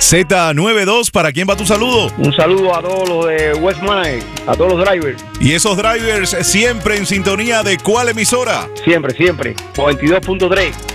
Z92, ¿para quién va tu saludo? Un saludo a todos los de West Mine, a todos los drivers. Y esos drivers siempre en sintonía de ¿cuál emisora? Siempre, 92.3.